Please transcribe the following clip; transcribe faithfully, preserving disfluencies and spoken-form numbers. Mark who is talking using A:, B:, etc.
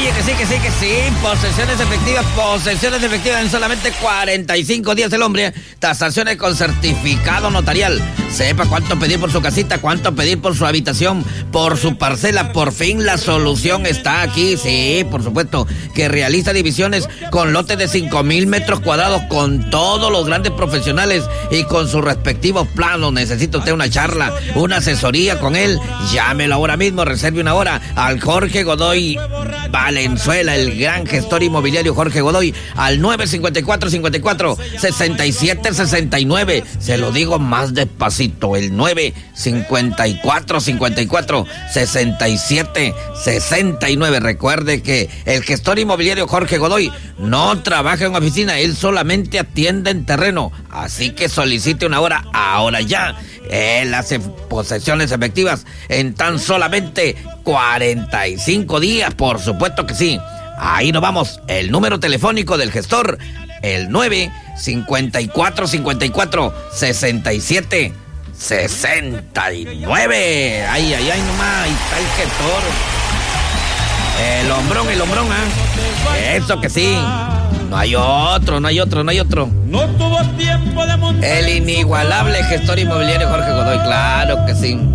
A: Oye, que sí, que sí, que sí. Posesiones efectivas, posesiones efectivas en solamente cuarenta y cinco días el hombre. Tasaciones con certificado notarial. Sepa cuánto pedir por su casita, cuánto pedir por su habitación, por su parcela. Por fin la solución está aquí. Sí, por supuesto, que realiza divisiones con lotes de cinco mil metros cuadrados con todos los grandes profesionales y con sus respectivos planos. Necesita usted una charla, una asesoría con él. Llámelo ahora mismo, reserve una hora al Jorge Godoy Valenzuela, el gran gestor inmobiliario Jorge Godoy, al nueve cinco cuatro, cinco cuatro, seis siete seis nueve. Se lo digo más despacito, el nueve cinco cuatro, cinco cuatro, seis siete seis nueve. Recuerde que el gestor inmobiliario Jorge Godoy no trabaja en oficina, él solamente atiende en terreno. Así que solicite una hora ahora ya. Él hace posesiones efectivas en tan solamente cuarenta y cinco días, por supuesto que sí. Ahí nos vamos. El número telefónico del gestor, el nueve cinco cuatro, cinco cuatro, seis siete seis nueve. Ay, ay, ay, nomás. Ahí está el gestor. El hombrón, el hombrón, ¿ah? ¿eh? Eso que sí. No hay otro, no hay otro, no hay otro.
B: No tuvo tiempo de montar.
A: El inigualable gestor inmobiliario Jorge Godoy, claro que sí.